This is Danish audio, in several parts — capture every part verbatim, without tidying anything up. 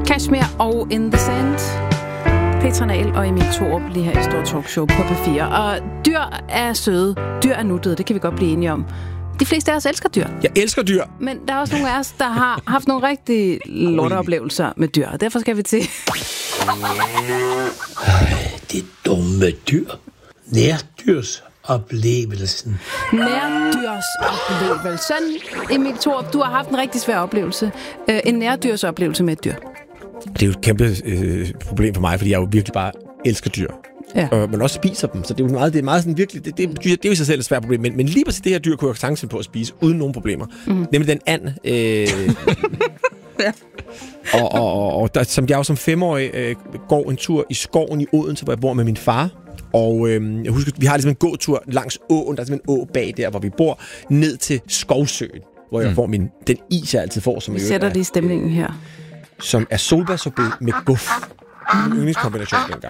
Kashmir og In The Sand. Petra Nahl og Emil Thorup lige her i Stor Talkshow på P fire. Og dyr er søde, dyr er nuttede, det kan vi godt blive enige om. De fleste af os elsker dyr. Jeg elsker dyr. Men der er også nogle af os, der har haft nogle rigtig lorteoplevelser med dyr. Og derfor skal vi til... Det dumme dyr. Nærdyrsoplevelsen. Nærdyrsoplevelse. Emil Thorup, du har haft en rigtig svær oplevelse. Øh, en nærdyrsoplevelse med et dyr. Det er jo et kæmpe øh, problem for mig, fordi jeg jo virkelig bare elsker dyr. Ja. Og man også spiser dem, så det er jo meget, det er meget sådan virkelig, det, det, det, det er jo i sig selv et svært problem, men, men lige præcis det her dyr kunne jeg sagtens finde på at spise, uden nogen problemer. Mm. Nemlig den and, øh, ja. og, og, og, og der, som jeg jo som femårig øh, går en tur i skoven i Odense, hvor jeg bor med min far. Og øh, jeg husker, vi har ligesom en gåtur langs åen, der er simpelthen en å bag der, hvor vi bor, ned til Skovsøen, hvor jeg mm. får min, den is, jeg altid får. Som vi sætter lige stemningen her. Som er solbærsorbet med guf. En yndlingskombination dengang.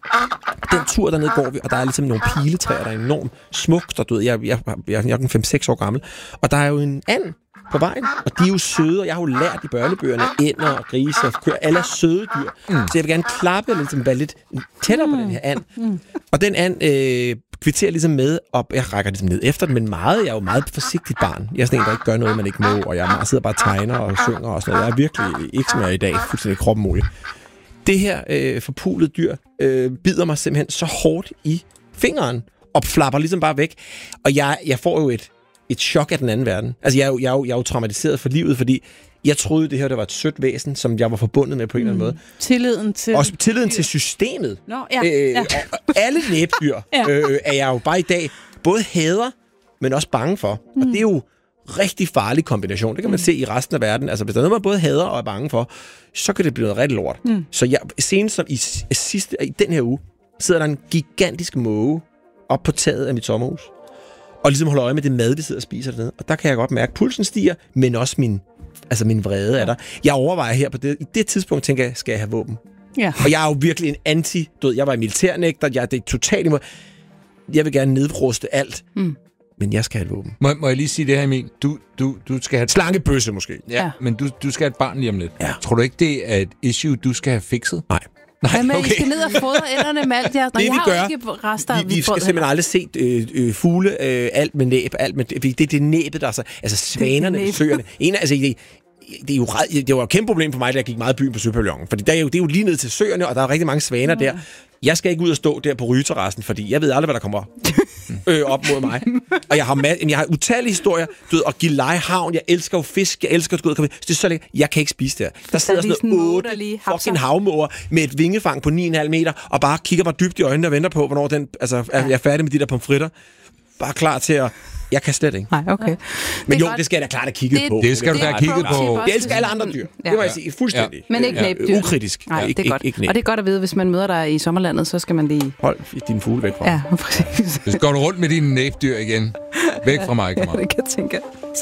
Den tur dernede går vi, og der er ligesom nogle piletræer, der er enormt smukt, og du ved, jeg, jeg, jeg, jeg er fem seks år gammel, og der er jo en and på vejen, og de er jo søde, og jeg har jo lært i børnebøgerne, ænder og grise og køer, alle er søde dyr. Mm. Så jeg vil gerne klappe og ligesom være lidt tættere mm. på den her and. Mm. Og den and øh, kvitterer ligesom med, og jeg rækker ligesom ned efter den, men meget, jeg er jo meget forsigtigt barn. Jeg er sådan en, der ikke gør noget, man ikke må, og jeg sidder bare og tegner og synger og sådan noget. Jeg er virkelig ikke som jeg er i dag, fuldstændig kroppen mulig. Det her øh, forpulede dyr øh, bider mig simpelthen så hårdt i fingeren, og flapper ligesom bare væk. Og jeg, jeg får jo et, et chok af den anden verden. Altså, jeg er, jo, jeg, er jo, jeg er jo traumatiseret for livet, fordi jeg troede, det her det var et sødt væsen, som jeg var forbundet med på en mm. eller anden måde. Tilliden til... Også tilliden dyr. Til systemet. Nå, ja. Øh, ja. Og, og alle næbdyr ja. øh, er jeg jo bare i dag både hader, men også bange for. Mm. Og det er jo rigtig farlig kombination. Det kan man mm. se i resten af verden. Altså, hvis der er noget, man både hader og er bange for, så kan det blive noget rigtig lort. Mm. Så jeg, senest som i, sidste, i den her uge, sidder der en gigantisk måge op på taget af mit sommerhus, og ligesom holder øje med det mad, vi sidder og spiser dernede. Og der kan jeg godt mærke, at pulsen stiger, men også min, altså min vrede er der. Jeg overvejer her på det. I det tidspunkt tænker jeg, skal jeg have våben? Ja. Og jeg er jo virkelig en anti... Du ved, jeg var i militærnægter, jeg er det totalt imod. Jeg vil gerne nedruste alt. Mm. Men jeg skal have et våben. Må, må jeg lige sige det her, Emil? Du, du, du skal have... Et slangebøsse, måske. Ja, ja. Men du, du skal have et barn lige om lidt. Ja. Tror du ikke, det er et issue, du skal have fikset? Nej. Nej, Jamen, okay. I skal ned og fodre ænderne med alt jeres... Det, jeg vi har gør, ikke rester, vi, vi skal simpelthen aldrig se øh, øh, fugle, øh, alt med næb, alt med... Det, det er det næbet, der er så... Altså, svanerne ved søerne. En, altså, det, det, er jo, det var et kæmpe problem for mig, da jeg gik meget i byen på Søpavillonen. Fordi der er jo, det er jo lige ned til søerne, og der er rigtig mange svaner ja. Der. Jeg skal ikke ud og stå der på rygeterrassen, fordi jeg ved aldrig, hvad der kommer øh, op mod mig. Og jeg har, ma- jeg har utallige historier, du ved, at give lejehavn. Jeg elsker jo fisk, jeg elsker at gå ud og komme. Det er så lækkert. Jeg kan ikke spise det her. Der sidder sådan noget otte fucking havmåger med et vingefang på ni komma fem meter, og bare kigger mig dybt i øjnene og venter på, hvornår den, altså, er jeg er færdig med de der pomfritter. Bare klar til at... Jeg kan slet ikke. Nej, okay. Men det jo, godt. Det skal jeg da klart have kigget det, på. Det skal du da have kigget på. Jeg elsker alle andre dyr. Ja. Det må jeg sige fuldstændig. Ja. Men ikke næbdyr. Ukritisk. Nej, ikke, det er godt. Ikke, ikke og det er godt at vide, hvis man møder dig i sommerlandet, så skal man lige... Hold dine fugle væk fra mig. Ja, præcis. Så går du rundt med dine næbdyr igen. Væk fra mig, ja, det kan jeg tænke.